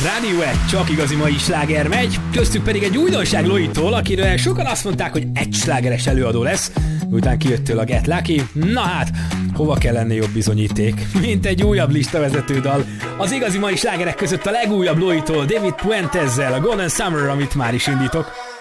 Rádió 1, csak igazi mai sláger megy, köztük pedig egy újdonság Loitól, akiről sokan azt mondták, hogy egy slágeres előadó lesz, miután kijöttől a Get Lucky. Na hát, hova kell lenni jobb bizonyíték, mint egy újabb listavezető dal. Az igazi mai slágerek között a legújabb Loitól, David Puentezzel, a Golden Summer, amit már is indítok.